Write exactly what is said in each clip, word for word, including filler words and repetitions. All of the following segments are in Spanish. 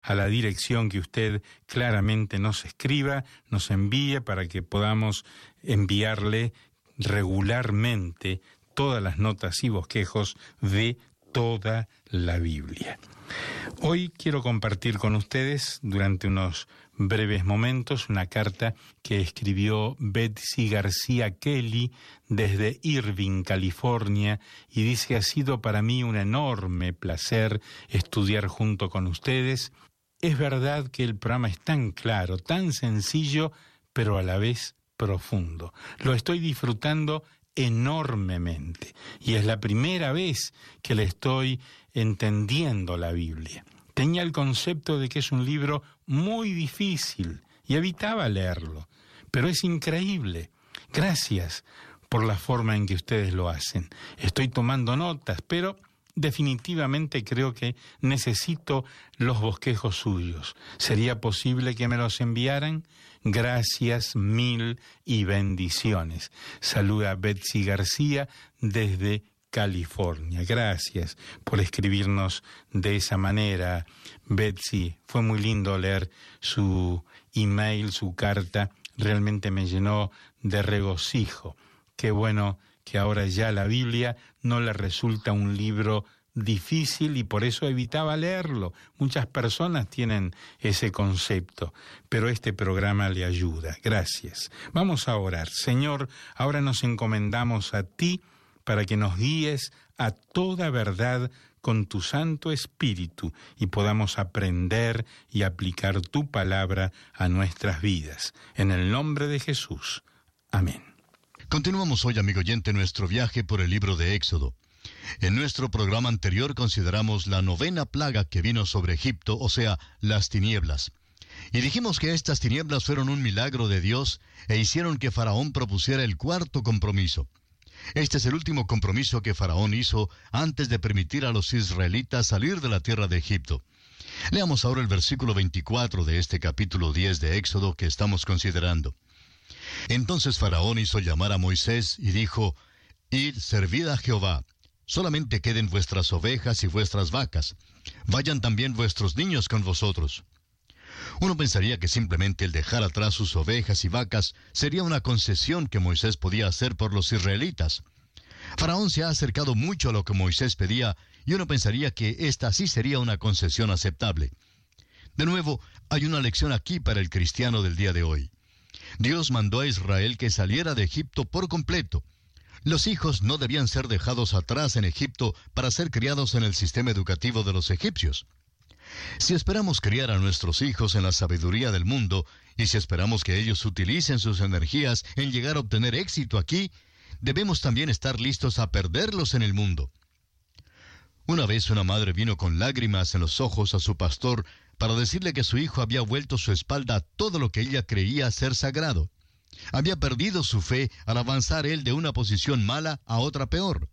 a la dirección que usted claramente nos escriba, nos envíe para que podamos enviarle regularmente todas las notas y bosquejos de toda la Biblia. Hoy quiero compartir con ustedes durante unos breves momentos una carta que escribió Betsy García Kelly desde Irvine, California, y dice: ha sido para mí un enorme placer estudiar junto con ustedes. Es verdad que el programa es tan claro, tan sencillo, pero a la vez profundo. Lo estoy disfrutando enormemente y es la primera vez que le estoy entendiendo la Biblia. Tenía el concepto de que es un libro muy difícil y evitaba leerlo, pero es increíble. Gracias por la forma en que ustedes lo hacen. Estoy tomando notas, pero definitivamente creo que necesito los bosquejos suyos. ¿Sería posible que me los enviaran? Gracias mil y bendiciones. Saluda Betsy García desde California. Gracias por escribirnos de esa manera, Betsy. Fue muy lindo leer su email, su carta. Realmente me llenó de regocijo. Qué bueno que ahora ya la Biblia no le resulta un libro difícil y por eso evitaba leerlo. Muchas personas tienen ese concepto, pero este programa le ayuda. Gracias. Vamos a orar. Señor, ahora nos encomendamos a ti para que nos guíes a toda verdad con tu Santo Espíritu y podamos aprender y aplicar tu palabra a nuestras vidas. En el nombre de Jesús. Amén. Continuamos hoy, amigo oyente, nuestro viaje por el libro de Éxodo. En nuestro programa anterior consideramos la novena plaga que vino sobre Egipto, o sea, las tinieblas. Y dijimos que estas tinieblas fueron un milagro de Dios e hicieron que Faraón propusiera el cuarto compromiso. Este es el último compromiso que Faraón hizo antes de permitir a los israelitas salir de la tierra de Egipto. Leamos ahora el versículo veinticuatro de este capítulo diez de Éxodo que estamos considerando. Entonces Faraón hizo llamar a Moisés y dijo: Id, servid a Jehová. Solamente queden vuestras ovejas y vuestras vacas. Vayan también vuestros niños con vosotros. Uno pensaría que simplemente el dejar atrás sus ovejas y vacas sería una concesión que Moisés podía hacer por los israelitas. Faraón se ha acercado mucho a lo que Moisés pedía, y uno pensaría que esta sí sería una concesión aceptable. De nuevo, hay una lección aquí para el cristiano del día de hoy. Dios mandó a Israel que saliera de Egipto por completo. Los hijos no debían ser dejados atrás en Egipto para ser criados en el sistema educativo de los egipcios. Si esperamos criar a nuestros hijos en la sabiduría del mundo, y si esperamos que ellos utilicen sus energías en llegar a obtener éxito aquí, debemos también estar listos a perderlos en el mundo. Una vez una madre vino con lágrimas en los ojos a su pastor para decirle que su hijo había vuelto su espalda a todo lo que ella creía ser sagrado. Había perdido su fe al avanzar él de una posición mala a otra peor.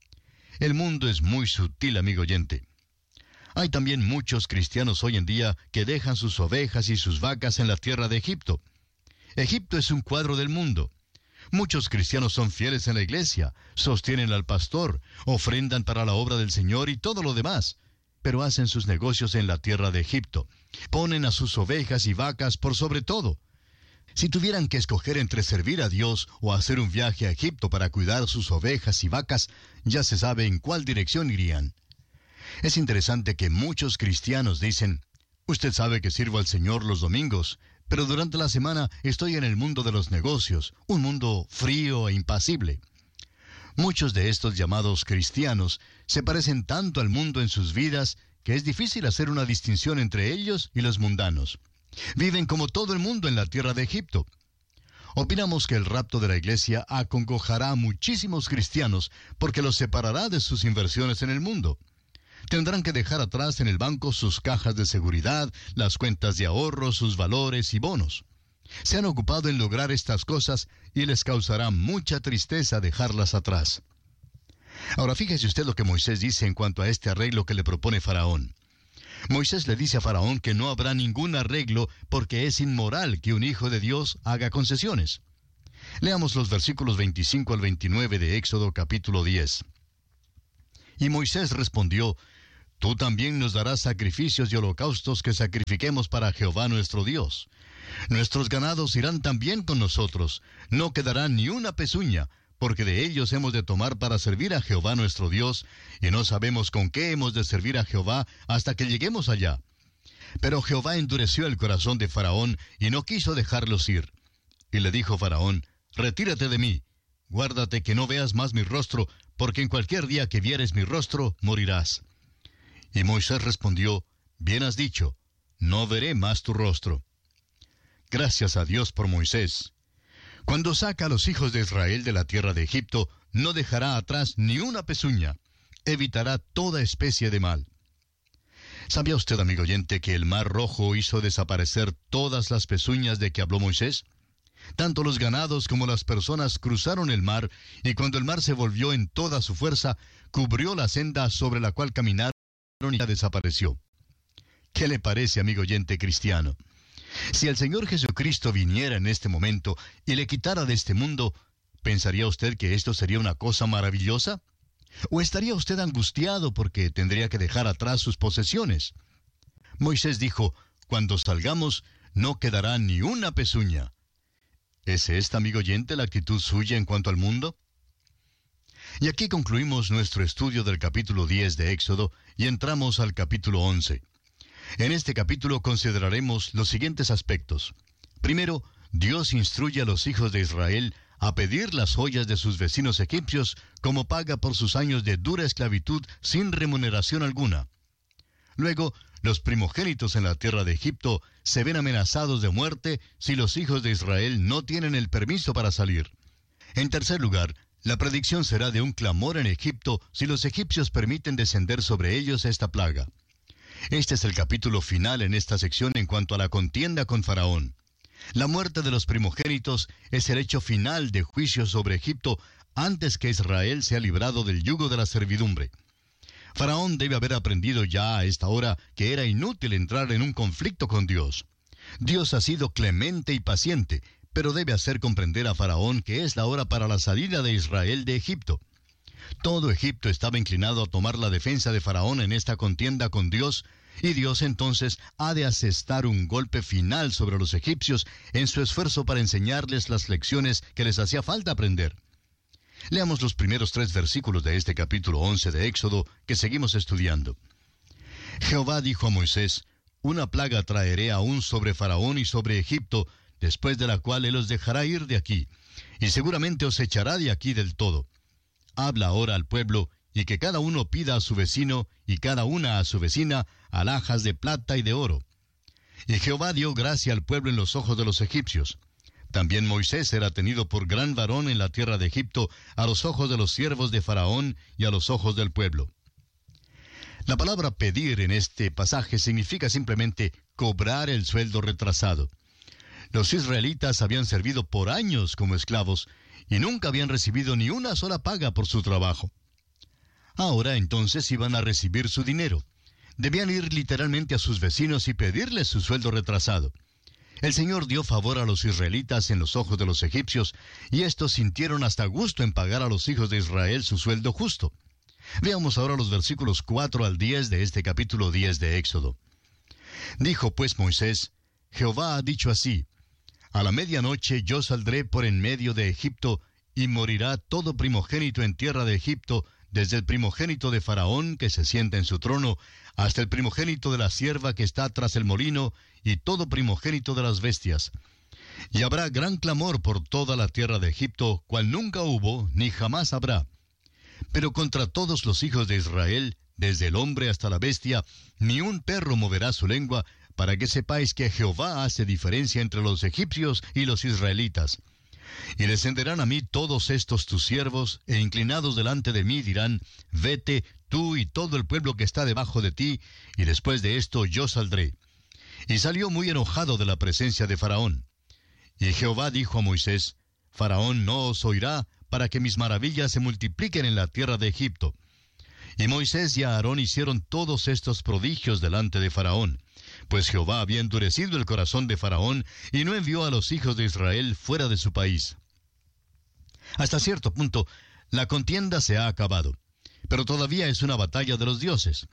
El mundo es muy sutil, amigo oyente. Hay también muchos cristianos hoy en día que dejan sus ovejas y sus vacas en la tierra de Egipto. Egipto es un cuadro del mundo. Muchos cristianos son fieles en la iglesia, sostienen al pastor, ofrendan para la obra del Señor y todo lo demás, pero hacen sus negocios en la tierra de Egipto. Ponen a sus ovejas y vacas por sobre todo. Si tuvieran que escoger entre servir a Dios o hacer un viaje a Egipto para cuidar sus ovejas y vacas, ya se sabe en cuál dirección irían. Es interesante que muchos cristianos dicen: usted sabe que sirvo al Señor los domingos, pero durante la semana estoy en el mundo de los negocios, un mundo frío e impasible. Muchos de estos llamados cristianos se parecen tanto al mundo en sus vidas que es difícil hacer una distinción entre ellos y los mundanos. Viven como todo el mundo en la tierra de Egipto. Opinamos que el rapto de la iglesia acongojará a muchísimos cristianos porque los separará de sus inversiones en el mundo. Tendrán que dejar atrás en el banco sus cajas de seguridad, las cuentas de ahorro, sus valores y bonos. Se han ocupado en lograr estas cosas y les causará mucha tristeza dejarlas atrás. Ahora fíjese usted lo que Moisés dice en cuanto a este arreglo que le propone Faraón. Moisés le dice a Faraón que no habrá ningún arreglo porque es inmoral que un hijo de Dios haga concesiones. Leamos los versículos veinticinco al veintinueve de Éxodo capítulo diez. Y Moisés respondió: tú también nos darás sacrificios y holocaustos que sacrifiquemos para Jehová nuestro Dios. Nuestros ganados irán también con nosotros, no quedará ni una pezuña, porque de ellos hemos de tomar para servir a Jehová nuestro Dios, y no sabemos con qué hemos de servir a Jehová hasta que lleguemos allá. Pero Jehová endureció el corazón de Faraón, y no quiso dejarlos ir. Y le dijo Faraón: retírate de mí, guárdate que no veas más mi rostro, porque en cualquier día que vieres mi rostro, morirás. Y Moisés respondió: bien has dicho, no veré más tu rostro. Gracias a Dios por Moisés. Cuando saca a los hijos de Israel de la tierra de Egipto, no dejará atrás ni una pezuña, evitará toda especie de mal. ¿Sabía usted, amigo oyente, que el Mar Rojo hizo desaparecer todas las pezuñas de que habló Moisés? Tanto los ganados como las personas cruzaron el mar, y cuando el mar se volvió en toda su fuerza, cubrió la senda sobre la cual caminaron y ya desapareció. ¿Qué le parece, amigo oyente cristiano? Si el Señor Jesucristo viniera en este momento y le quitara de este mundo, ¿pensaría usted que esto sería una cosa maravillosa? ¿O estaría usted angustiado porque tendría que dejar atrás sus posesiones? Moisés dijo: cuando salgamos, no quedará ni una pezuña. ¿Es esta, amigo oyente, la actitud suya en cuanto al mundo? Y aquí concluimos nuestro estudio del capítulo diez de Éxodo y entramos al capítulo once. En este capítulo consideraremos los siguientes aspectos. Primero, Dios instruye a los hijos de Israel a pedir las joyas de sus vecinos egipcios como paga por sus años de dura esclavitud sin remuneración alguna. Luego, los primogénitos en la tierra de Egipto se ven amenazados de muerte si los hijos de Israel no tienen el permiso para salir. En tercer lugar, la predicción será de un clamor en Egipto si los egipcios permiten descender sobre ellos esta plaga. Este es el capítulo final en esta sección en cuanto a la contienda con Faraón. La muerte de los primogénitos es el hecho final de juicio sobre Egipto antes que Israel sea librado del yugo de la servidumbre. Faraón debe haber aprendido ya a esta hora que era inútil entrar en un conflicto con Dios. Dios ha sido clemente y paciente, pero debe hacer comprender a Faraón que es la hora para la salida de Israel de Egipto. Todo Egipto estaba inclinado a tomar la defensa de Faraón en esta contienda con Dios, y Dios entonces ha de asestar un golpe final sobre los egipcios en su esfuerzo para enseñarles las lecciones que les hacía falta aprender. Leamos los primeros tres versículos de este capítulo once de Éxodo que seguimos estudiando. Jehová dijo a Moisés: una plaga traeré aún sobre Faraón y sobre Egipto, después de la cual él os dejará ir de aquí, y seguramente os echará de aquí del todo. Habla ahora al pueblo, y que cada uno pida a su vecino, y cada una a su vecina, alhajas de plata y de oro. Y Jehová dio gracia al pueblo en los ojos de los egipcios. También Moisés era tenido por gran varón en la tierra de Egipto, a los ojos de los siervos de Faraón y a los ojos del pueblo. La palabra pedir en este pasaje significa simplemente cobrar el sueldo retrasado. Los israelitas habían servido por años como esclavos y nunca habían recibido ni una sola paga por su trabajo. Ahora entonces iban a recibir su dinero. Debían ir literalmente a sus vecinos y pedirles su sueldo retrasado. El Señor dio favor a los israelitas en los ojos de los egipcios, y estos sintieron hasta gusto en pagar a los hijos de Israel su sueldo justo. Veamos ahora los versículos cuatro al diez de este capítulo diez de Éxodo. Dijo pues Moisés: Jehová ha dicho así: a la medianoche yo saldré por en medio de Egipto, y morirá todo primogénito en tierra de Egipto, desde el primogénito de Faraón, que se sienta en su trono, hasta el primogénito de la sierva que está tras el molino, y todo primogénito de las bestias. Y habrá gran clamor por toda la tierra de Egipto, cual nunca hubo, ni jamás habrá. Pero contra todos los hijos de Israel, desde el hombre hasta la bestia, ni un perro moverá su lengua, para que sepáis que Jehová hace diferencia entre los egipcios y los israelitas. Y descenderán a mí todos estos tus siervos, e inclinados delante de mí dirán: vete, tú y todo el pueblo que está debajo de ti, y después de esto yo saldré. Y salió muy enojado de la presencia de Faraón. Y Jehová dijo a Moisés: Faraón no os oirá, para que mis maravillas se multipliquen en la tierra de Egipto. Y Moisés y Aarón hicieron todos estos prodigios delante de Faraón, pues Jehová había endurecido el corazón de Faraón, y no envió a los hijos de Israel fuera de su país. Hasta cierto punto, la contienda se ha acabado, pero todavía es una batalla de los dioses.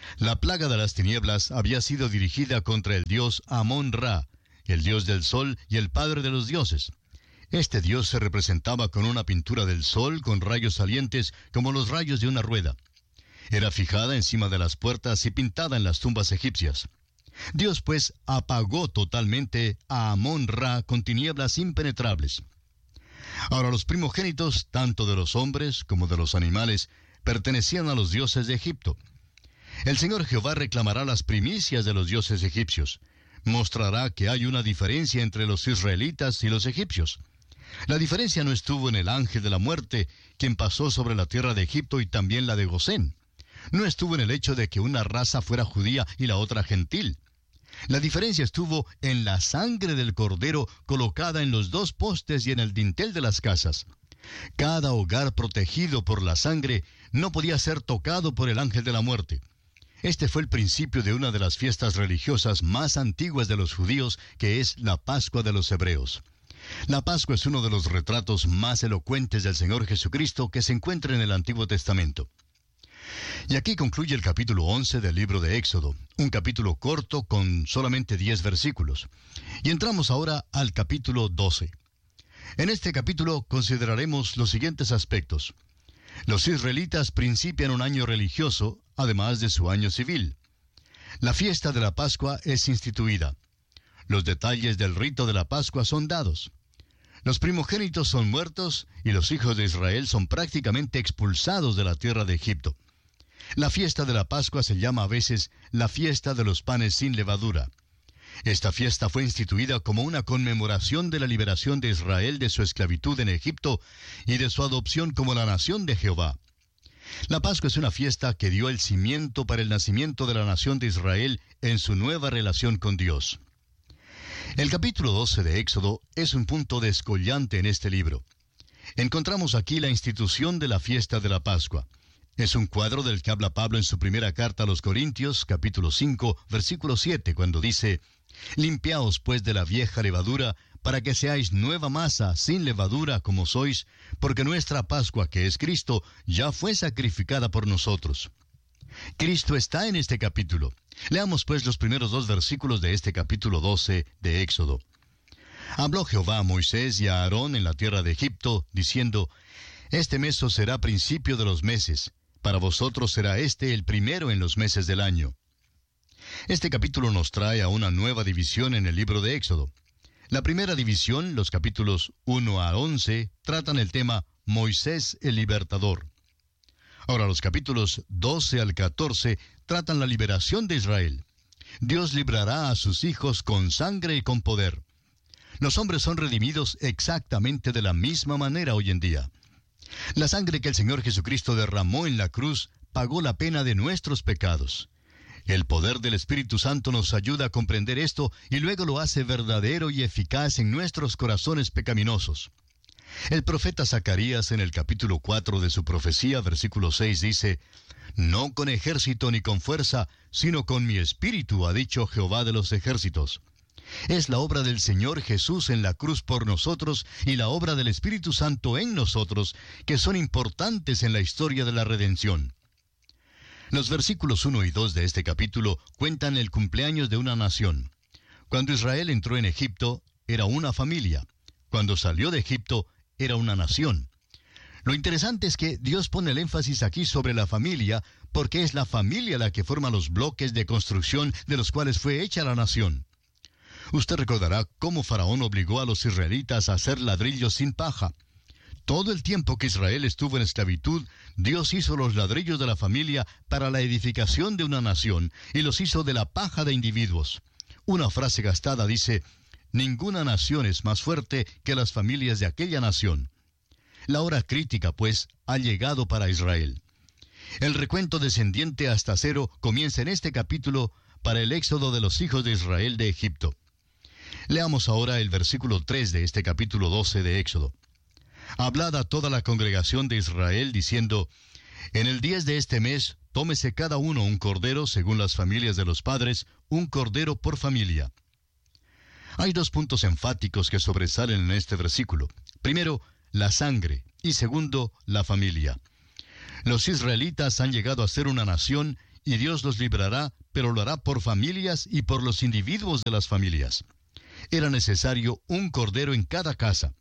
La plaga de las tinieblas había sido dirigida contra el dios Amón-Ra, el dios del sol y el padre de los dioses. Este dios se representaba con una pintura del sol con rayos salientes como los rayos de una rueda. Era fijada encima de las puertas y pintada en las tumbas egipcias. Dios, pues, apagó totalmente a Amón-Ra con tinieblas impenetrables. Ahora, los primogénitos, tanto de los hombres como de los animales, pertenecían a los dioses de Egipto. El Señor Jehová reclamará las primicias de los dioses egipcios. Mostrará que hay una diferencia entre los israelitas y los egipcios. La diferencia no estuvo en el ángel de la muerte, quien pasó sobre la tierra de Egipto y también la de Gosén. No estuvo en el hecho de que una raza fuera judía y la otra gentil. La diferencia estuvo en la sangre del cordero colocada en los dos postes y en el dintel de las casas. Cada hogar protegido por la sangre no podía ser tocado por el ángel de la muerte. Este fue el principio de una de las fiestas religiosas más antiguas de los judíos, que es la Pascua de los hebreos. La Pascua es uno de los retratos más elocuentes del Señor Jesucristo que se encuentra en el Antiguo Testamento. Y aquí concluye el capítulo once del libro de Éxodo, un capítulo corto con solamente diez versículos. Y entramos ahora al capítulo doce. En este capítulo consideraremos los siguientes aspectos. Los israelitas principian un año religioso, además de su año civil. La fiesta de la Pascua es instituida. Los detalles del rito de la Pascua son dados. Los primogénitos son muertos y los hijos de Israel son prácticamente expulsados de la tierra de Egipto. La fiesta de la Pascua se llama a veces la fiesta de los panes sin levadura. Esta fiesta fue instituida como una conmemoración de la liberación de Israel de su esclavitud en Egipto y de su adopción como la nación de Jehová. La Pascua es una fiesta que dio el cimiento para el nacimiento de la nación de Israel en su nueva relación con Dios. El capítulo doce de Éxodo es un punto descollante en este libro. Encontramos aquí la institución de la fiesta de la Pascua. Es un cuadro del que habla Pablo en su primera carta a los Corintios, capítulo cinco, versículo siete, cuando dice: «Limpiaos pues de la vieja levadura, para que seáis nueva masa, sin levadura como sois, porque nuestra Pascua, que es Cristo, ya fue sacrificada por nosotros». Cristo está en este capítulo. Leamos pues los primeros dos versículos de este capítulo doce de Éxodo. «Habló Jehová a Moisés y a Aarón en la tierra de Egipto, diciendo: Este mes os será principio de los meses. Para vosotros será este el primero en los meses del año». Este capítulo nos trae a una nueva división en el libro de Éxodo. La primera división, los capítulos uno a once, tratan el tema Moisés el libertador. Ahora los capítulos doce al catorce tratan la liberación de Israel. Dios librará a sus hijos con sangre y con poder. Los hombres son redimidos exactamente de la misma manera hoy en día. La sangre que el Señor Jesucristo derramó en la cruz pagó la pena de nuestros pecados. El poder del Espíritu Santo nos ayuda a comprender esto y luego lo hace verdadero y eficaz en nuestros corazones pecaminosos. El profeta Zacarías en el capítulo cuatro de su profecía, versículo seis, dice: «No con ejército ni con fuerza, sino con mi espíritu, ha dicho Jehová de los ejércitos». Es la obra del Señor Jesús en la cruz por nosotros y la obra del Espíritu Santo en nosotros que son importantes en la historia de la redención. Los versículos uno y dos de este capítulo cuentan el cumpleaños de una nación. Cuando Israel entró en Egipto, era una familia. Cuando salió de Egipto, era una nación. Lo interesante es que Dios pone el énfasis aquí sobre la familia, porque es la familia la que forma los bloques de construcción de los cuales fue hecha la nación. Usted recordará cómo Faraón obligó a los israelitas a hacer ladrillos sin paja. Todo el tiempo que Israel estuvo en esclavitud, Dios hizo los ladrillos de la familia para la edificación de una nación, y los hizo de la paja de individuos. Una frase gastada dice: «Ninguna nación es más fuerte que las familias de aquella nación». La hora crítica, pues, ha llegado para Israel. El recuento descendiente hasta cero comienza en este capítulo para el éxodo de los hijos de Israel de Egipto. Leamos ahora el versículo tres de este capítulo doce de Éxodo. «Hablad a toda la congregación de Israel, diciendo: En el diez de este mes, tómese cada uno un cordero según las familias de los padres, un cordero por familia». Hay dos puntos enfáticos que sobresalen en este versículo. Primero, la sangre, y segundo, la familia. Los israelitas han llegado a ser una nación, y Dios los librará, pero lo hará por familias y por los individuos de las familias. Era necesario un cordero en cada casa.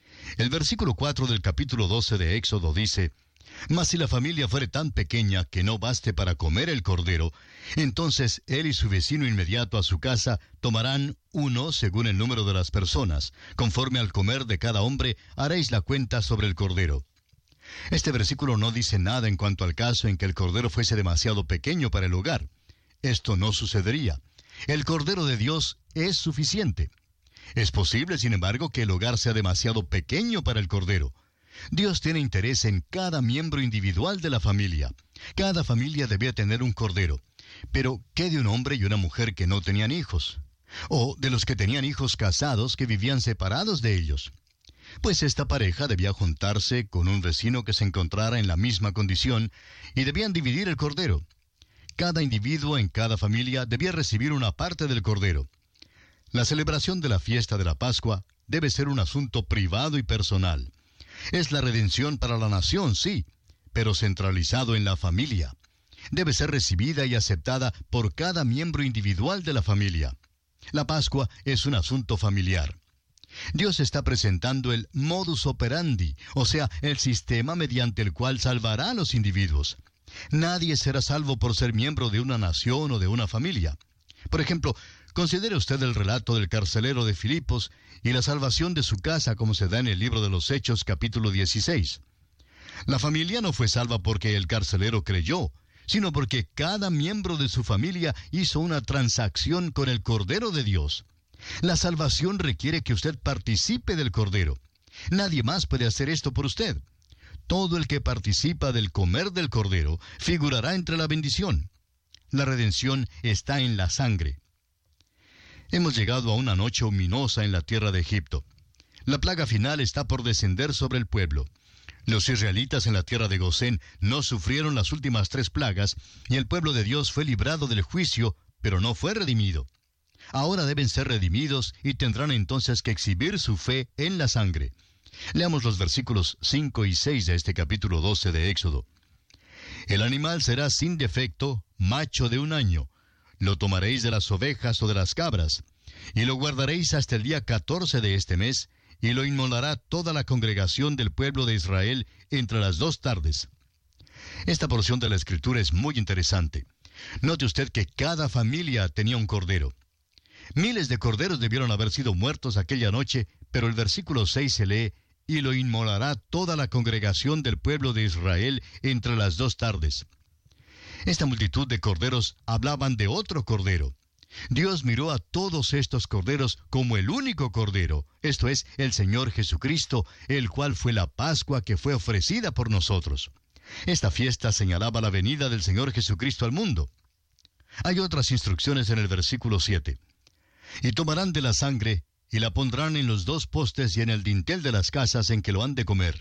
El versículo cuatro del capítulo doce de Éxodo dice: Mas si la familia fuere tan pequeña que no baste para comer el cordero, entonces él y su vecino inmediato a su casa tomarán uno según el número de las personas. Conforme al comer de cada hombre, haréis la cuenta sobre el cordero. Este versículo no dice nada en cuanto al caso en que el cordero fuese demasiado pequeño para el hogar. Esto no sucedería. El cordero de Dios es suficiente. Es posible, sin embargo, que el hogar sea demasiado pequeño para el cordero. Dios tiene interés en cada miembro individual de la familia. Cada familia debía tener un cordero. Pero, ¿qué de un hombre y una mujer que no tenían hijos? O de los que tenían hijos casados que vivían separados de ellos. Pues esta pareja debía juntarse con un vecino que se encontrara en la misma condición y debían dividir el cordero. Cada individuo en cada familia debía recibir una parte del cordero. La celebración de la fiesta de la Pascua debe ser un asunto privado y personal. Es la redención para la nación, sí, pero centralizado en la familia. Debe ser recibida y aceptada por cada miembro individual de la familia. La Pascua es un asunto familiar. Dios está presentando el modus operandi, o sea, el sistema mediante el cual salvará a los individuos. Nadie será salvo por ser miembro de una nación o de una familia. Por ejemplo, considere usted el relato del carcelero de Filipos y la salvación de su casa como se da en el libro de los Hechos, capítulo dieciséis. La familia no fue salva porque el carcelero creyó, sino porque cada miembro de su familia hizo una transacción con el Cordero de Dios. La salvación requiere que usted participe del Cordero. Nadie más puede hacer esto por usted. Todo el que participa del comer del Cordero figurará entre la bendición. La redención está en la sangre. Hemos llegado a una noche ominosa en la tierra de Egipto. La plaga final está por descender sobre el pueblo. Los israelitas en la tierra de Gosén no sufrieron las últimas tres plagas, y el pueblo de Dios fue librado del juicio, pero no fue redimido. Ahora deben ser redimidos y tendrán entonces que exhibir su fe en la sangre. Leamos los versículos cinco y seis de este capítulo doce de Éxodo. El animal será sin defecto, macho de un año. Lo tomaréis de las ovejas o de las cabras, y lo guardaréis hasta el día catorce de este mes, y lo inmolará toda la congregación del pueblo de Israel entre las dos tardes. Esta porción de la Escritura es muy interesante. Note usted que cada familia tenía un cordero. Miles de corderos debieron haber sido muertos aquella noche, pero el versículo seis se lee: y lo inmolará toda la congregación del pueblo de Israel entre las dos tardes. Esta multitud de corderos hablaban de otro cordero. Dios miró a todos estos corderos como el único cordero, esto es, el Señor Jesucristo, el cual fue la Pascua que fue ofrecida por nosotros. Esta fiesta señalaba la venida del Señor Jesucristo al mundo. Hay otras instrucciones en el versículo siete. Y tomarán de la sangre, y la pondrán en los dos postes y en el dintel de las casas en que lo han de comer.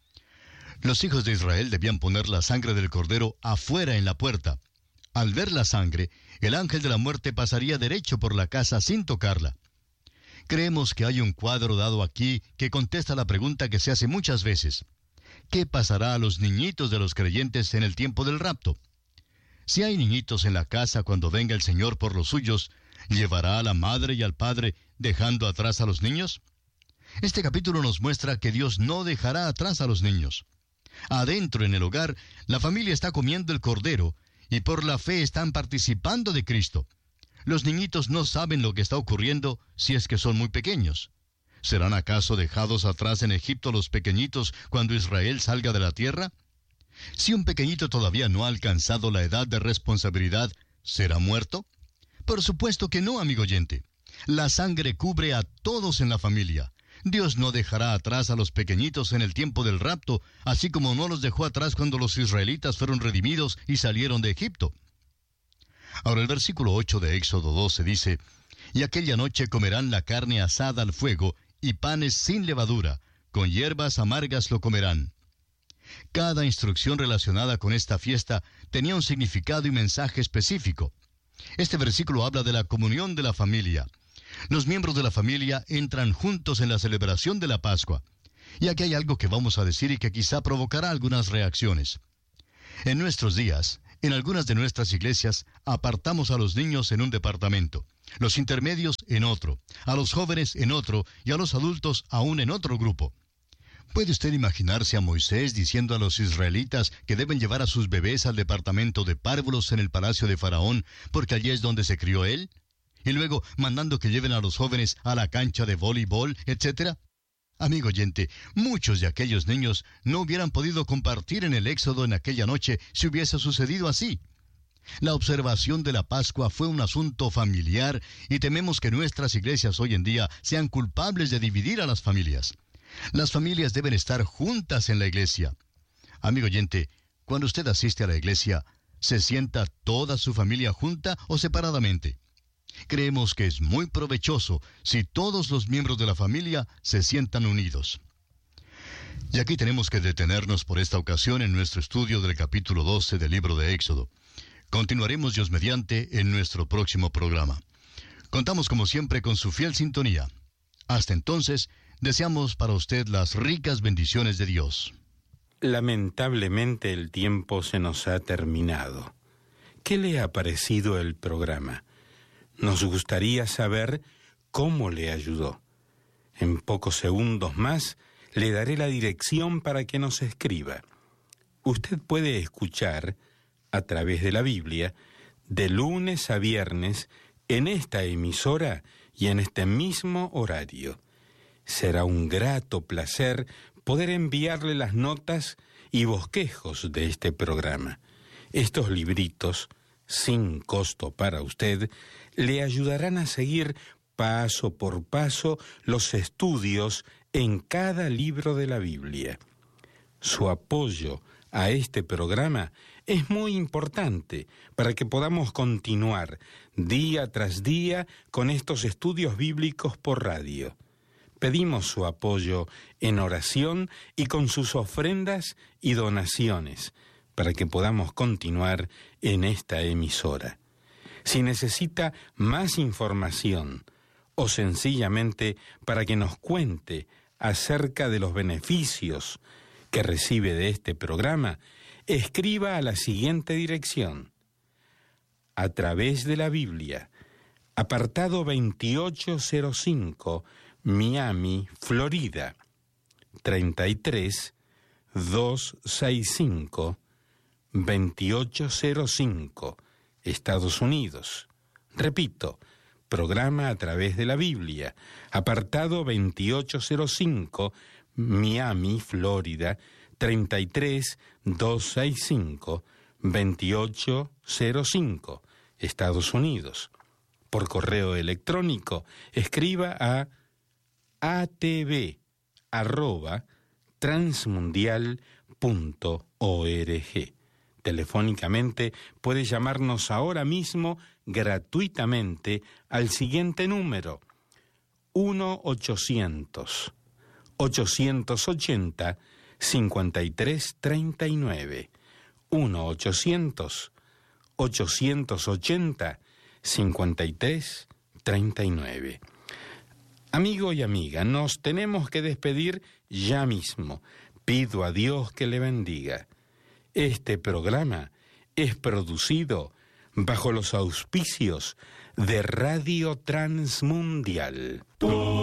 Los hijos de Israel debían poner la sangre del cordero afuera en la puerta. Al ver la sangre, el ángel de la muerte pasaría derecho por la casa sin tocarla. Creemos que hay un cuadro dado aquí que contesta la pregunta que se hace muchas veces. ¿Qué pasará a los niñitos de los creyentes en el tiempo del rapto? Si hay niñitos en la casa cuando venga el Señor por los suyos, ¿llevará a la madre y al padre dejando atrás a los niños? Este capítulo nos muestra que Dios no dejará atrás a los niños. Adentro en el hogar, la familia está comiendo el cordero y por la fe están participando de Cristo. Los niñitos no saben lo que está ocurriendo si es que son muy pequeños. ¿Serán acaso dejados atrás en Egipto los pequeñitos cuando Israel salga de la tierra? Si un pequeñito todavía no ha alcanzado la edad de responsabilidad, ¿será muerto? Por supuesto que no, amigo oyente. La sangre cubre a todos en la familia. Dios no dejará atrás a los pequeñitos en el tiempo del rapto, así como no los dejó atrás cuando los israelitas fueron redimidos y salieron de Egipto. Ahora el versículo ocho de Éxodo doce dice: y aquella noche comerán la carne asada al fuego y panes sin levadura, con hierbas amargas lo comerán. Cada instrucción relacionada con esta fiesta tenía un significado y mensaje específico. Este versículo habla de la comunión de la familia. Los miembros de la familia entran juntos en la celebración de la Pascua. Y aquí hay algo que vamos a decir y que quizá provocará algunas reacciones. En nuestros días, En algunas de nuestras iglesias apartamos a los niños en un departamento, los intermedios en otro, a los jóvenes en otro y a los adultos aún en otro grupo. ¿Puede usted imaginarse a Moisés diciendo a los israelitas que deben llevar a sus bebés al departamento de párvulos en el palacio de Faraón, porque allí es donde se crió él? Y luego mandando que lleven a los jóvenes a la cancha de voleibol, etcétera. Amigo oyente, muchos de aquellos niños no hubieran podido compartir en el Éxodo en aquella noche si hubiese sucedido así. La observación de la Pascua fue un asunto familiar y tememos que nuestras iglesias hoy en día sean culpables de dividir a las familias. Las familias deben estar juntas en la iglesia. Amigo oyente, cuando usted asiste a la iglesia, ¿se sienta toda su familia junta o separadamente? Creemos que es muy provechoso si todos los miembros de la familia se sientan unidos. Y aquí tenemos que detenernos por esta ocasión en nuestro estudio del capítulo doce del libro de Éxodo. Continuaremos Dios mediante en nuestro próximo programa. Contamos como siempre con su fiel sintonía. Hasta entonces, deseamos para usted las ricas bendiciones de Dios. Lamentablemente el tiempo se nos ha terminado. ¿Qué le ha parecido el programa? Nos gustaría saber cómo le ayudó. En pocos segundos más le daré la dirección para que nos escriba. Usted puede escuchar, a través de la Biblia, de lunes a viernes, en esta emisora y en este mismo horario. Será un grato placer poder enviarle las notas y bosquejos de este programa. Estos libritos, sin costo para usted, le ayudarán a seguir paso por paso los estudios en cada libro de la Biblia. Su apoyo a este programa es muy importante para que podamos continuar día tras día con estos estudios bíblicos por radio. Pedimos su apoyo en oración y con sus ofrendas y donaciones para que podamos continuar en esta emisora. Si necesita más información o sencillamente para que nos cuente acerca de los beneficios que recibe de este programa, escriba a la siguiente dirección: A través de la Biblia, apartado veintiocho cero cinco, Miami, Florida, treinta y tres mil doscientos sesenta y cinco, veintiocho cero cinco, Estados Unidos. Repito, programa A través de la Biblia, apartado veintiocho cero cinco, Miami, Florida, treinta y tres mil doscientos sesenta y cinco, veintiocho cero cinco, Estados Unidos. Por correo electrónico, escriba a atv arroba transmundial punto org. Telefónicamente puede llamarnos ahora mismo gratuitamente al siguiente número: uno ochocientos, ochocientos ochenta, cincuenta y tres treinta y nueve. uno ochocientos, ochocientos ochenta, cincuenta y tres treinta y nueve. Amigo y amiga, nos tenemos que despedir ya mismo. Pido a Dios que le bendiga. Este programa es producido bajo los auspicios de Radio Transmundial.